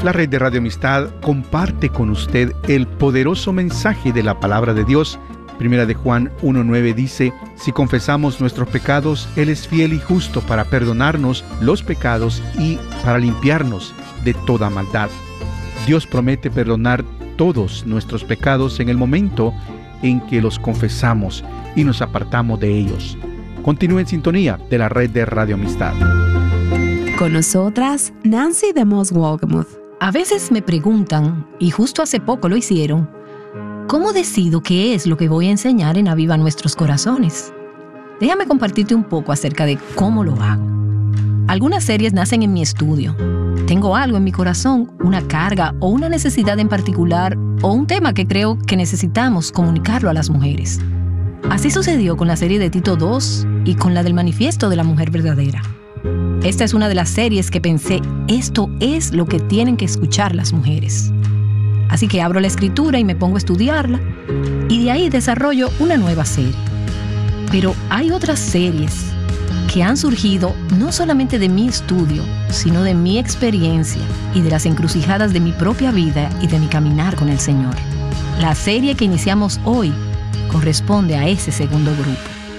La red de Radio Amistad comparte con usted el poderoso mensaje de la palabra de Dios. Primera de Juan 1:9 dice: si confesamos nuestros pecados, Él es fiel y justo para perdonarnos los pecados y para limpiarnos de toda maldad. Dios promete perdonar todos nuestros pecados en el momento en que los confesamos y nos apartamos de ellos. Continúe en sintonía de la red de Radio Amistad. Con nosotras, Nancy DeMoss Wolgemuth. A veces me preguntan, y justo hace poco lo hicieron, ¿cómo decido qué es lo que voy a enseñar en Aviva Nuestros Corazones? Déjame compartirte un poco acerca de cómo lo hago. Algunas series nacen en mi estudio. Tengo algo en mi corazón, una carga o una necesidad en particular o un tema que creo que necesitamos comunicarlo a las mujeres. Así sucedió con la serie de Tito 2 y con la del Manifiesto de la Mujer Verdadera. Esta es una de las series que pensé, esto es lo que tienen que escuchar las mujeres. Así que abro la escritura y me pongo a estudiarla, y de ahí desarrollo una nueva serie. Pero hay otras series que han surgido no solamente de mi estudio, sino de mi experiencia y de las encrucijadas de mi propia vida y de mi caminar con el Señor. La serie que iniciamos hoy corresponde a ese segundo grupo.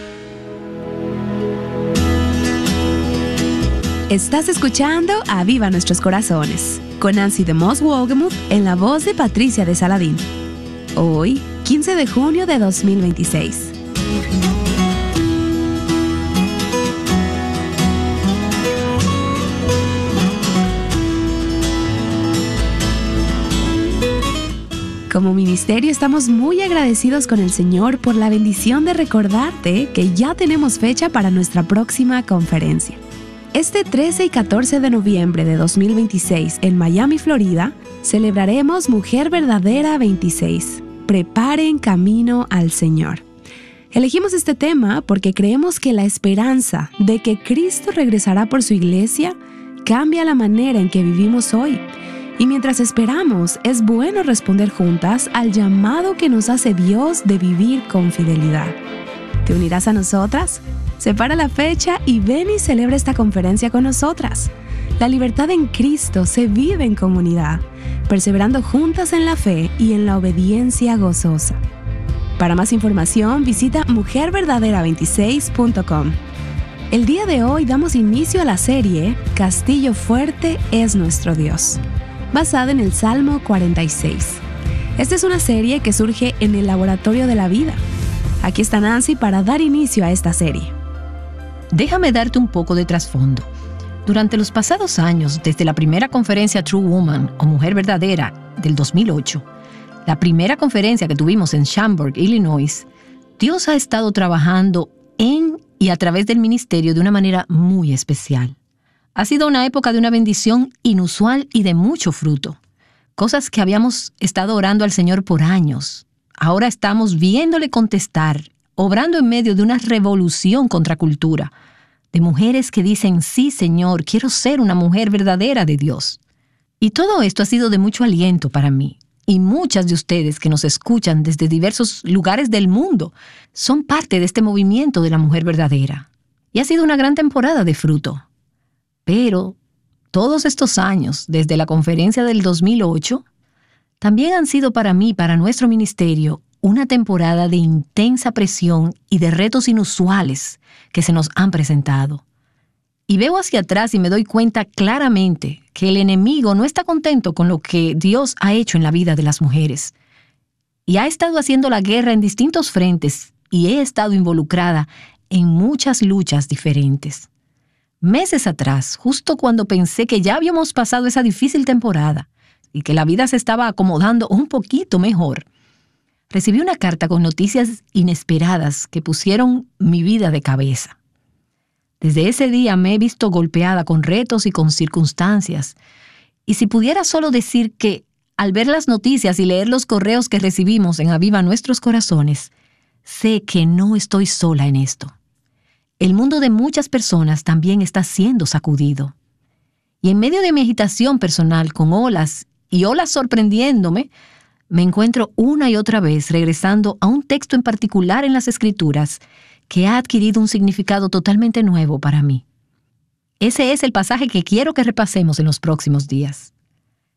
Estás escuchando Aviva Nuestros Corazones, con Nancy DeMoss Wolgemuth en la voz de Patricia de Saladín. Hoy, 15 de junio de 2026. Como ministerio estamos muy agradecidos con el Señor por la bendición de recordarte que ya tenemos fecha para nuestra próxima conferencia. Este 13 y 14 de noviembre de 2026 en Miami, Florida, celebraremos Mujer Verdadera 26. Preparen camino al Señor. Elegimos este tema porque creemos que la esperanza de que Cristo regresará por su iglesia cambia la manera en que vivimos hoy. Y mientras esperamos, es bueno responder juntas al llamado que nos hace Dios de vivir con fidelidad. ¿Te unirás a nosotras? Separa la fecha y ven y celebra esta conferencia con nosotras. La libertad en Cristo se vive en comunidad, perseverando juntas en la fe y en la obediencia gozosa. Para más información, visita mujerverdadera26.com. El día de hoy damos inicio a la serie Castillo Fuerte es nuestro Dios, basada en el Salmo 46. Esta es una serie que surge en el Laboratorio de la Vida. Aquí está Nancy para dar inicio a esta serie. Déjame darte un poco de trasfondo. Durante los pasados años, desde la primera conferencia True Woman o Mujer Verdadera del 2008, la primera conferencia que tuvimos en Schaumburg, Illinois, Dios ha estado trabajando en y a través del ministerio de una manera muy especial. Ha sido una época de una bendición inusual y de mucho fruto. Cosas que habíamos estado orando al Señor por años. Ahora estamos viéndole contestar, obrando en medio de una revolución contracultura, de mujeres que dicen, sí, Señor, quiero ser una mujer verdadera de Dios. Y todo esto ha sido de mucho aliento para mí. Y muchas de ustedes que nos escuchan desde diversos lugares del mundo son parte de este movimiento de la mujer verdadera. Y ha sido una gran temporada de fruto. Pero todos estos años, desde la conferencia del 2008, también han sido para mí, para nuestro ministerio, una temporada de intensa presión y de retos inusuales que se nos han presentado. Y veo hacia atrás y me doy cuenta claramente que el enemigo no está contento con lo que Dios ha hecho en la vida de las mujeres. Y ha estado haciendo la guerra en distintos frentes y he estado involucrada en muchas luchas diferentes. Meses atrás, justo cuando pensé que ya habíamos pasado esa difícil temporada y que la vida se estaba acomodando un poquito mejor, recibí una carta con noticias inesperadas que pusieron mi vida de cabeza. Desde ese día me he visto golpeada con retos y con circunstancias. Y si pudiera solo decir que, al ver las noticias y leer los correos que recibimos en Aviva Nuestros Corazones, sé que no estoy sola en esto. El mundo de muchas personas también está siendo sacudido. Y en medio de mi agitación personal con olas y olas sorprendiéndome, me encuentro una y otra vez regresando a un texto en particular en las Escrituras que ha adquirido un significado totalmente nuevo para mí. Ese es el pasaje que quiero que repasemos en los próximos días.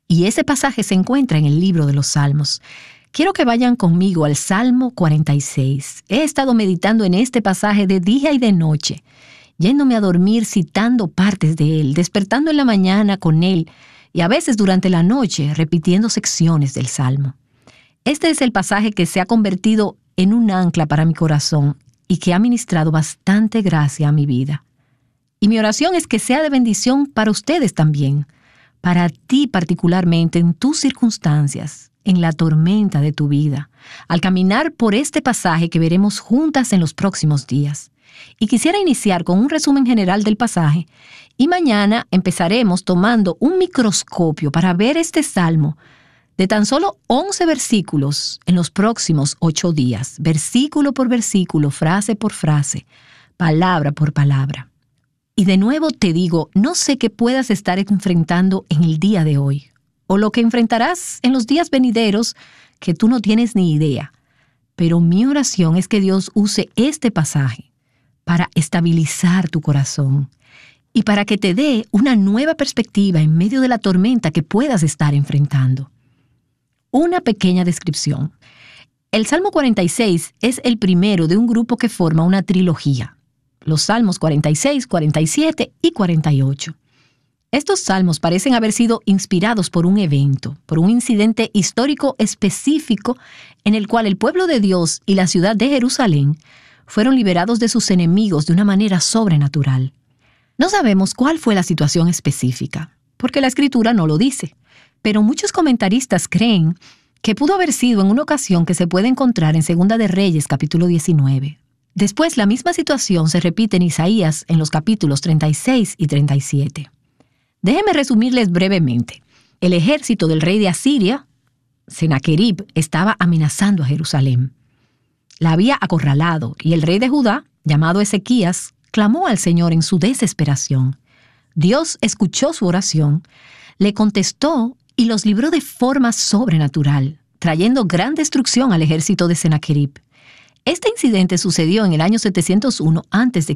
Y ese pasaje se encuentra en el libro de los Salmos. Quiero que vayan conmigo al Salmo 46. He estado meditando en este pasaje de día y de noche, yéndome a dormir citando partes de él, despertando en la mañana con él y a veces durante la noche repitiendo secciones del Salmo. Este es el pasaje que se ha convertido en un ancla para mi corazón y que ha ministrado bastante gracia a mi vida. Y mi oración es que sea de bendición para ustedes también, para ti particularmente en tus circunstancias, en la tormenta de tu vida, al caminar por este pasaje que veremos juntas en los próximos días. Y quisiera iniciar con un resumen general del pasaje y mañana empezaremos tomando un microscopio para ver este salmo de tan solo 11 versículos en los próximos 8 días, versículo por versículo, frase por frase, palabra por palabra. Y de nuevo te digo, no sé qué puedas estar enfrentando en el día de hoy, o lo que enfrentarás en los días venideros que tú no tienes ni idea, pero mi oración es que Dios use este pasaje para estabilizar tu corazón y para que te dé una nueva perspectiva en medio de la tormenta que puedas estar enfrentando. Una pequeña descripción. El Salmo 46 es el primero de un grupo que forma una trilogía. Los Salmos 46, 47 y 48. Estos salmos parecen haber sido inspirados por un evento, por un incidente histórico específico en el cual el pueblo de Dios y la ciudad de Jerusalén fueron liberados de sus enemigos de una manera sobrenatural. No sabemos cuál fue la situación específica, porque la Escritura no lo dice, pero muchos comentaristas creen que pudo haber sido en una ocasión que se puede encontrar en 2 de Reyes, capítulo 19. Después, la misma situación se repite en Isaías en los capítulos 36 y 37. Déjenme resumirles brevemente. El ejército del rey de Asiria, Sennacherib, estaba amenazando a Jerusalén. La había acorralado y el rey de Judá, llamado Ezequías, clamó al Señor en su desesperación. Dios escuchó su oración, le contestó y los libró de forma sobrenatural, trayendo gran destrucción al ejército de Sennacherib. Este incidente sucedió en el año 701 a.C.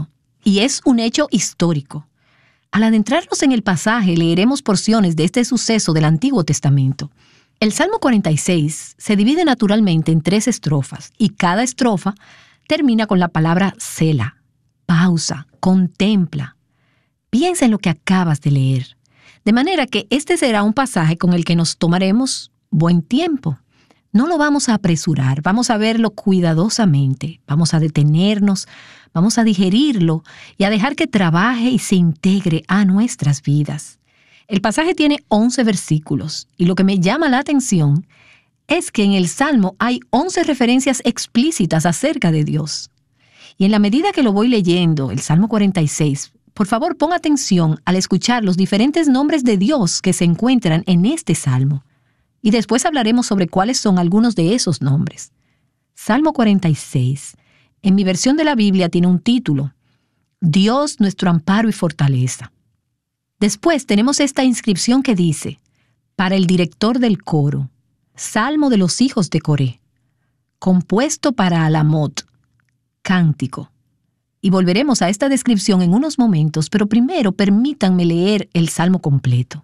y es un hecho histórico. Al adentrarnos en el pasaje, leeremos porciones de este suceso del Antiguo Testamento. El Salmo 46 se divide naturalmente en 3 estrofas y cada estrofa termina con la palabra Selah. Pausa, contempla. Piensa en lo que acabas de leer. De manera que este será un pasaje con el que nos tomaremos buen tiempo. No lo vamos a apresurar, vamos a verlo cuidadosamente, vamos a detenernos, vamos a digerirlo y a dejar que trabaje y se integre a nuestras vidas. El pasaje tiene 11 versículos y lo que me llama la atención es que en el Salmo hay 11 referencias explícitas acerca de Dios. Y en la medida que lo voy leyendo, el Salmo 46, por favor, pon atención al escuchar los diferentes nombres de Dios que se encuentran en este salmo. Y después hablaremos sobre cuáles son algunos de esos nombres. Salmo 46. En mi versión de la Biblia tiene un título: Dios nuestro amparo y fortaleza. Después tenemos esta inscripción que dice: para el director del coro, Salmo de los hijos de Coré, compuesto para Alamot, cántico. Y volveremos a esta descripción en unos momentos, pero primero permítanme leer el salmo completo.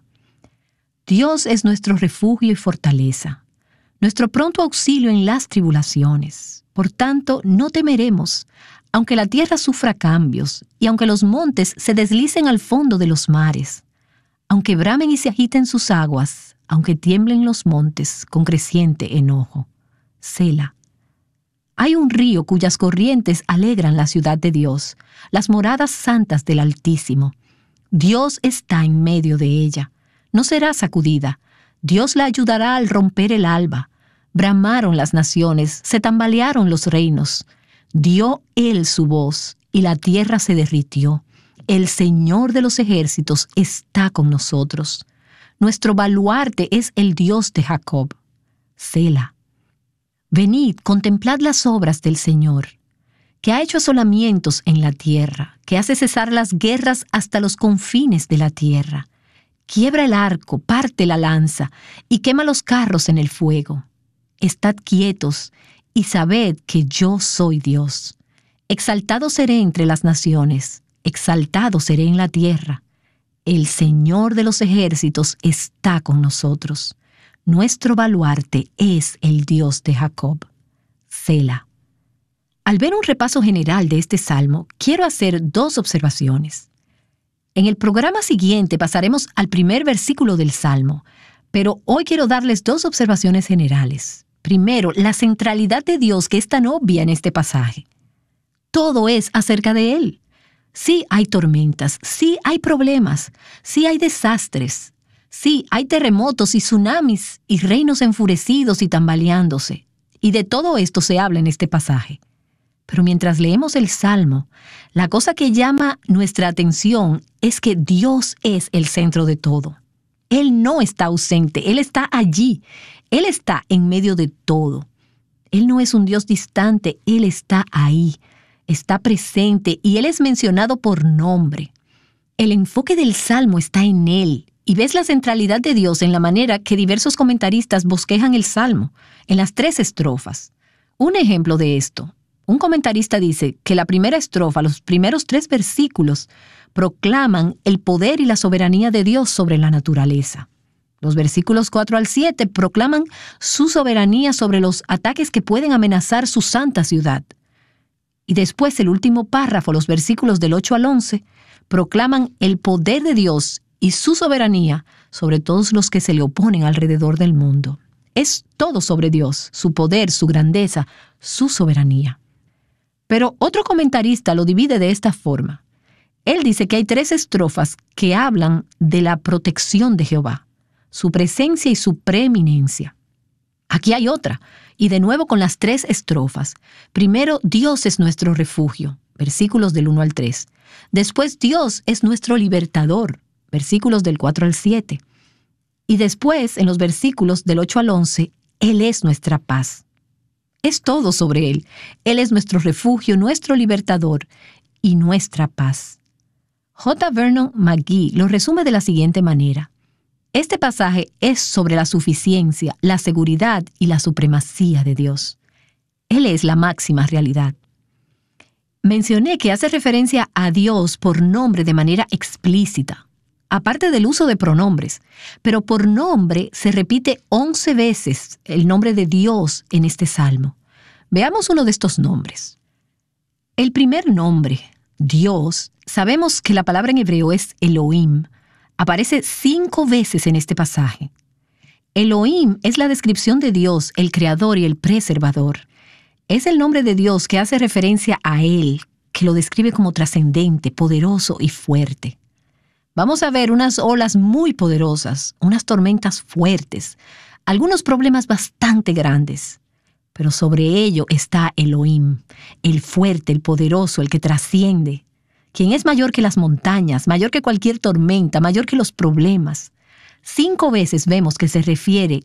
Dios es nuestro refugio y fortaleza, nuestro pronto auxilio en las tribulaciones. Por tanto, no temeremos, aunque la tierra sufra cambios y aunque los montes se deslicen al fondo de los mares, aunque bramen y se agiten sus aguas, aunque tiemblen los montes con creciente enojo. Selah. Hay un río cuyas corrientes alegran la ciudad de Dios, las moradas santas del Altísimo. Dios está en medio de ella. No será sacudida. Dios la ayudará al romper el alba. Bramaron las naciones, se tambalearon los reinos. Dio Él su voz, y la tierra se derritió. El Señor de los ejércitos está con nosotros. Nuestro baluarte es el Dios de Jacob. Selah. Venid, contemplad las obras del Señor, que ha hecho asolamientos en la tierra, que hace cesar las guerras hasta los confines de la tierra. Quiebra el arco, parte la lanza, y quema los carros en el fuego. Estad quietos, y sabed que yo soy Dios. Exaltado seré entre las naciones, exaltado seré en la tierra. El Señor de los ejércitos está con nosotros. Nuestro baluarte es el Dios de Jacob. Sela. Al ver un repaso general de este salmo, quiero hacer 2 observaciones. En el programa siguiente pasaremos al primer versículo del salmo, pero hoy quiero darles 2 observaciones generales. Primero, la centralidad de Dios que es tan obvia en este pasaje. Todo es acerca de Él. Sí hay tormentas, sí hay problemas, sí hay desastres, sí hay terremotos y tsunamis y reinos enfurecidos y tambaleándose. Y de todo esto se habla en este pasaje. Pero mientras leemos el Salmo, la cosa que llama nuestra atención es que Dios es el centro de todo. Él no está ausente, Él está allí, Él está en medio de todo. Él no es un Dios distante, Él está ahí. Está presente y Él es mencionado por nombre. El enfoque del Salmo está en Él y ves la centralidad de Dios en la manera que diversos comentaristas bosquejan el Salmo, en las 3 estrofas. Un ejemplo de esto, un comentarista dice que la primera estrofa, los primeros 3 versículos, proclaman el poder y la soberanía de Dios sobre la naturaleza. Los versículos 4 al 7 proclaman su soberanía sobre los ataques que pueden amenazar su santa ciudad. Y después el último párrafo, los versículos del 8 al 11, proclaman el poder de Dios y su soberanía sobre todos los que se le oponen alrededor del mundo. Es todo sobre Dios, su poder, su grandeza, su soberanía. Pero otro comentarista lo divide de esta forma. Él dice que hay 3 estrofas que hablan de la protección de Jehová, su presencia y su preeminencia. Aquí hay otra, y de nuevo con las 3 estrofas. Primero, Dios es nuestro refugio, versículos del 1 al 3. Después, Dios es nuestro libertador, versículos del 4 al 7. Y después, en los versículos del 8 al 11, Él es nuestra paz. Es todo sobre Él. Él es nuestro refugio, nuestro libertador y nuestra paz. J. Vernon McGee lo resume de la siguiente manera. Este pasaje es sobre la suficiencia, la seguridad y la supremacía de Dios. Él es la máxima realidad. Mencioné que hace referencia a Dios por nombre de manera explícita, aparte del uso de pronombres, pero por nombre se repite 11 veces el nombre de Dios en este salmo. Veamos uno de estos nombres. El primer nombre, Dios, sabemos que la palabra en hebreo es Elohim. Aparece 5 veces en este pasaje. Elohim es la descripción de Dios, el creador y el preservador. Es el nombre de Dios que hace referencia a Él, que lo describe como trascendente, poderoso y fuerte. Vamos a ver unas olas muy poderosas, unas tormentas fuertes, algunos problemas bastante grandes. Pero sobre ello está Elohim, el fuerte, el poderoso, el que trasciende, quien es mayor que las montañas, mayor que cualquier tormenta, mayor que los problemas. 5 veces vemos que se refiere